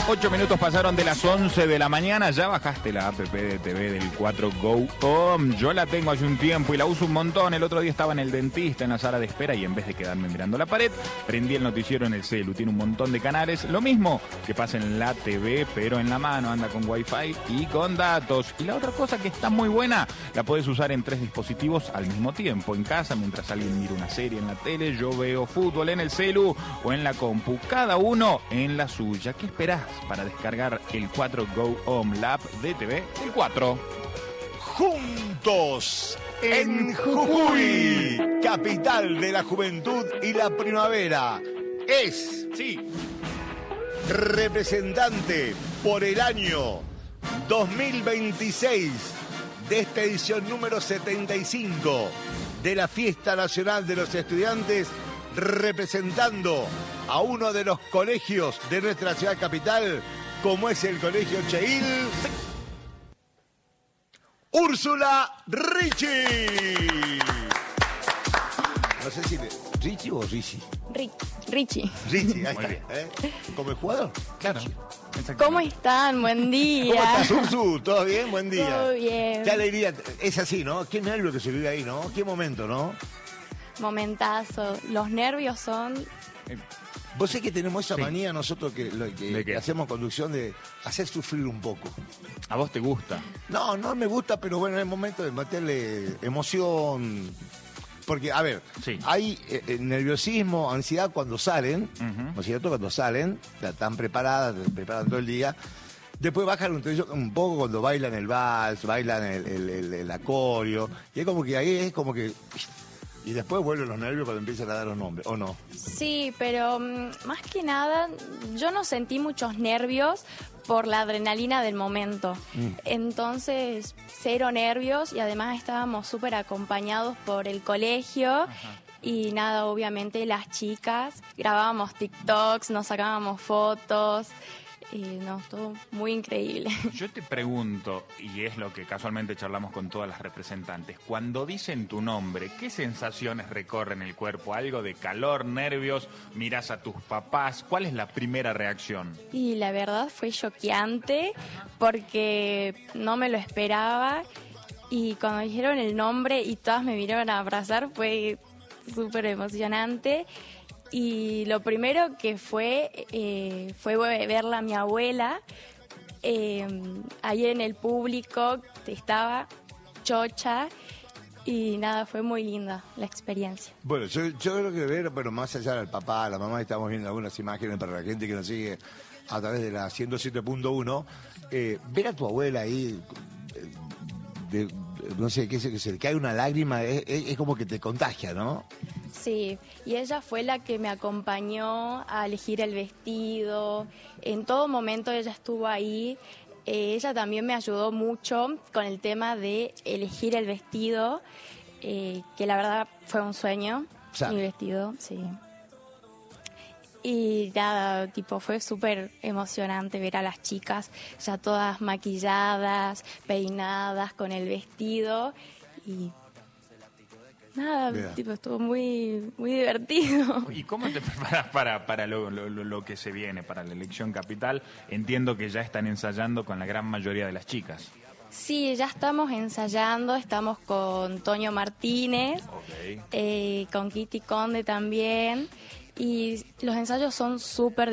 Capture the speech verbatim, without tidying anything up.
Ocho minutos pasaron de las once de la mañana. ¿Ya bajaste la app de T V del cuatro Go Home? Yo la tengo hace un tiempo y la uso un montón. El otro día estaba en el dentista, en la sala de espera, y en vez de quedarme mirando la pared, prendí el noticiero en el celu. Tiene un montón de canales. Lo mismo que pasa en la T V, pero en la mano. Anda con Wi-Fi y con datos. Y la otra cosa que está muy buena, la puedes usar en tres dispositivos al mismo tiempo. En casa, mientras alguien mira una serie en la tele, yo veo fútbol en el celu o en la compu. Cada uno en la suya. ¿Qué esperás para descargar el cuatro Go Home, la app de T V del cuatro? Juntos en Jujuy, capital de la juventud y la primavera, es Sí. representante por el año dos mil veintiséis de esta edición número setenta y cinco de la Fiesta Nacional de los Estudiantes, representando a uno de los colegios de nuestra ciudad capital, como es el Colegio Cheil, Úrsula Ricci. No sé si... ¿Ricci o Ricci? Rick, Richie. Ricci, ahí Muy está. bien. ¿Eh? ¿Como el jugador? Claro. ¿Cómo están? Buen día. ¿Cómo estás, Ursu? ¿Todo bien? Buen día. Todo bien. Qué alegría. Es así, ¿no? Qué nervio que se vive ahí, ¿no? Qué momento, ¿no? Momentazo. Los nervios son... Vos sé que tenemos esa Sí. manía nosotros que, lo, que, ¿De qué? que hacemos conducción de hacer sufrir un poco. ¿A vos te gusta? No, no me gusta, pero bueno, es momento de meterle emoción. Porque, a ver, Sí. hay eh, eh, nerviosismo, ansiedad cuando salen, Ujú. ¿no es cierto? Cuando salen, ya están preparadas, preparan todo el día. Después bajan un, un poco cuando bailan el vals, bailan el, el, el, el acorio. Y es como que ahí es como que... Y después vuelven los nervios cuando empiezan a dar los nombres, ¿o no? Sí, pero mm, más que nada, yo no sentí muchos nervios por la adrenalina del momento. Mm. Entonces, cero nervios y además estábamos súper acompañados por el colegio. Y nada, obviamente las chicas grabábamos TikToks, nos sacábamos fotos. Y no, todo muy increíble. Yo te pregunto, y es lo que casualmente charlamos con todas las representantes, cuando dicen tu nombre, ¿qué sensaciones recorren el cuerpo? ¿Algo de calor, nervios? ¿Mirás a tus papás? ¿Cuál es la primera reacción? Y la verdad fue choqueante porque no me lo esperaba. Y cuando dijeron el nombre y todas me vinieron a abrazar fue súper emocionante. Y lo primero que fue eh, fue verla a mi abuela. Eh, ahí en el público estaba chocha y nada, fue muy linda la experiencia. Bueno, yo, yo creo que ver, pero más allá del papá, la mamá, estamos viendo algunas imágenes para la gente que nos sigue a través de la ciento siete punto uno, eh, ver a tu abuela ahí, eh, de, de- no sé, que se, que se cae una lágrima, es, es- es como que te contagia, ¿no? Sí, y ella fue la que me acompañó a elegir el vestido. En todo momento ella estuvo ahí. Eh, ella también me ayudó mucho con el tema de elegir el vestido, eh, que la verdad fue un sueño, Sabe. mi vestido, sí. Y nada, tipo, fue súper emocionante ver a las chicas ya todas maquilladas, peinadas, con el vestido y... Nada, Mira. tipo, estuvo muy, muy divertido. ¿Y cómo te preparas para, para lo, lo- lo- lo que se viene, para la elección capital? Entiendo que ya están ensayando con la gran mayoría de las chicas. Sí, ya estamos ensayando, estamos con Toño Martínez, Ok. eh, con Kitty Conde también, y los ensayos son súper